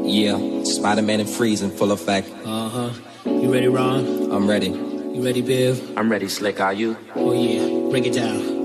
Yeah, Spider-Man and Freeze in full effect. Uh-huh. You ready, Ron? I'm ready. You ready, Biv? I'm ready, Slick. Are you? Oh, yeah. Break it down.